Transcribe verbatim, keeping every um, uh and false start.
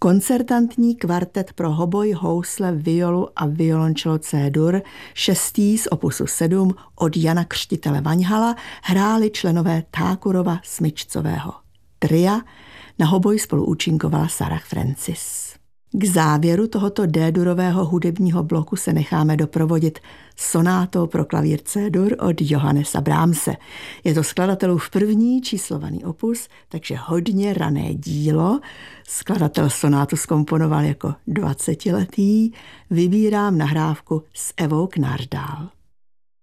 koncertantní kvartet pro hoboj, housle, violu a violončelo C-dur, šestý z opusu sedm od Jana Křtitele Vaňhala, hráli členové Thákurova smyčcového tria. Na hoboj spolu účinkovala Sarah Francis. K závěru tohoto D-durového hudebního bloku se necháme doprovodit sonátou pro klavír C-dur od Johannesa Brahmse. Je to skladatelův první číslovaný opus, takže hodně rané dílo. Skladatel sonátu zkomponoval jako dvacetiletý. Vybírám nahrávku s Evou Knardál.